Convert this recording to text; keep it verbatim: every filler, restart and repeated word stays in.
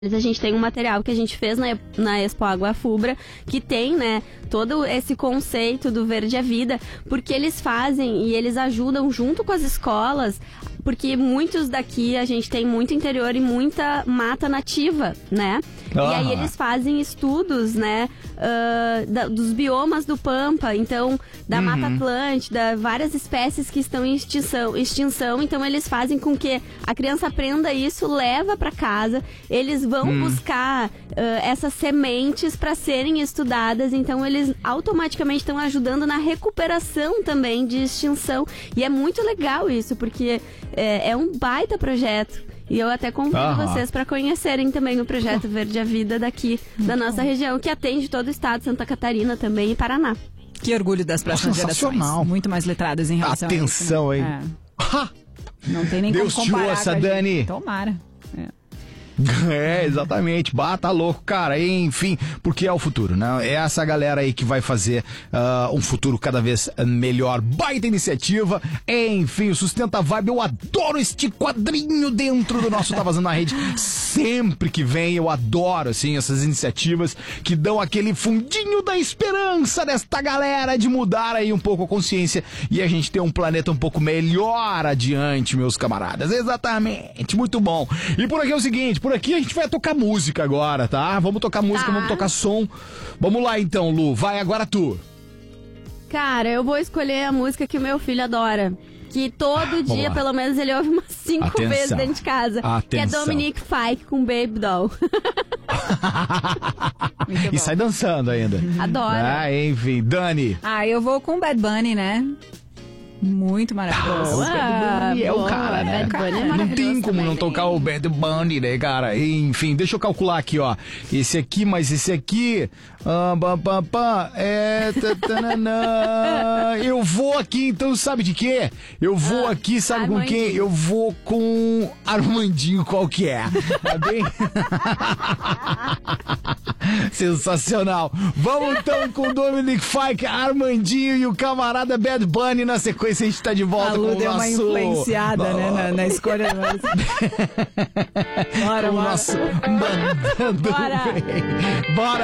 A gente tem um material que a gente fez na, na Expo Água Fubra, que tem, né, todo esse conceito do Verde é Vida, porque eles fazem e eles ajudam junto com as escolas, porque muitos daqui a gente tem muito interior e muita mata nativa, né? Ah. E aí eles fazem estudos, né, uh, da, dos biomas do Pampa, então, da uhum. Mata Atlântida, várias espécies que estão em extinção, extinção, então eles fazem com que a criança aprenda isso, leva para casa, eles vão hum. buscar uh, essas sementes para serem estudadas, então eles automaticamente estão ajudando na recuperação também de extinção, e é muito legal isso, porque é, é um baita projeto. E eu até convido Aham. vocês para conhecerem também o projeto Verde a Vida daqui da nossa região, que atende todo o estado, Santa Catarina também e Paraná. Que orgulho das próximas gerações. Muito mais letradas em relação Atenção, a isso, né? hein? É. Não tem nem Deus como comparar. Deus te ouça, Dani. Tomara. É. É, exatamente. Bah, tá louco, cara. Enfim, porque é o futuro, né? É essa galera aí que vai fazer uh, um futuro cada vez melhor. Baita iniciativa. Enfim, o Sustenta Vibe. Eu adoro este quadrinho dentro do nosso Tá Vazando na Rede. Sempre que vem, eu adoro, assim, essas iniciativas que dão aquele fundinho da esperança desta galera de mudar aí um pouco a consciência e a gente ter um planeta um pouco melhor adiante, meus camaradas. Exatamente. Muito bom. E por aqui é o seguinte, por aqui a gente vai tocar música agora, tá? Vamos tocar música, tá. vamos tocar som. Vamos lá então, Lu. Vai agora tu. Cara, eu vou escolher a música que o meu filho adora. Que todo ah, dia, pelo menos, ele ouve umas cinco Atenção. vezes dentro de casa. Atenção. Que é Dominique Fike com Baby Doll. E sai dançando ainda. Adoro. Ah, enfim. Dani. Ah, eu vou com Bad Bunny, né? Muito maravilhoso. Ah, Bad Bunny é o cara, né? Bad Bunny é não tem como também, não tocar o Bad Bunny, né, cara? Enfim, deixa eu calcular aqui, ó. Esse aqui, mas esse aqui... Ah, pá, pá, pá, é... Tatanana, eu vou aqui, então, sabe de quê? Eu vou ah, aqui, sabe Armandinho. com quem? Eu vou com Armandinho, qual que é? Tá bem? Sensacional. Vamos então com Dominique Fike, Armandinho e o camarada Bad Bunny. Na sequência a gente tá de volta. A Lu com o deu nosso... uma influenciada, oh. né, na, na escolha. Bora, o nosso mandando Bora. bem. Bora.